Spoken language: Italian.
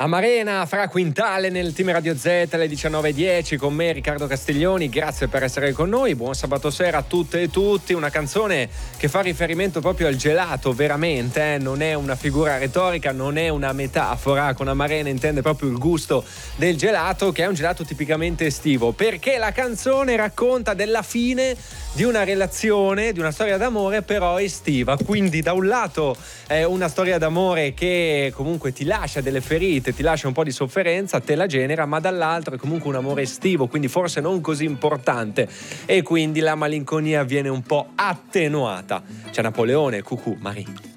Amarena fra Quintale nel team Radio Z alle 19:10 con me Riccardo Castiglioni, grazie per essere con noi, buon sabato sera a tutte e tutti. Una canzone che fa riferimento proprio al gelato, veramente, non è una figura retorica, non è una metafora. Con Amarena intende proprio il gusto del gelato, che è un gelato tipicamente estivo, perché la canzone racconta della fine di una relazione, di una storia d'amore però estiva. Quindi da un lato è una storia d'amore che comunque ti lascia delle ferite, ti lascia un po' di sofferenza, te la genera, ma dall'altro è comunque un amore estivo, quindi forse non così importante, e quindi la malinconia viene un po' attenuata. C'è Napoleone, Cucù, Marie.